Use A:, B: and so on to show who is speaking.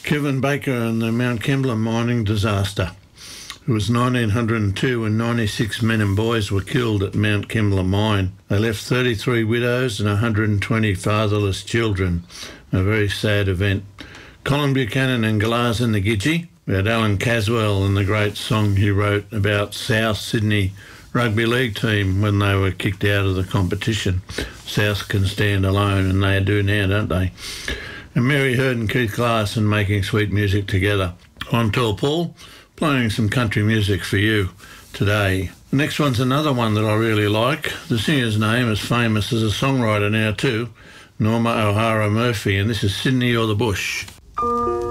A: Kevin Baker and the Mount Kembla mining disaster. It was 1902 when 96 men and boys were killed at Mount Kembla mine. They left 33 widows and 120 fatherless children. A very sad event. Colin Buchanan and Galahs and the Gidgee. We had Alan Caswell and the great song he wrote about South Sydney Rugby League team when they were kicked out of the competition. South can stand alone, and they do now, don't they? And Mary Heard and Keith Glass and Making Sweet Music Together. I'm Tall Paul, playing some country music for you today. The next one's another one that I really like. The singer's name is famous as a songwriter now too, Norma O'Hara Murphy, and this is Sydney or the Bush.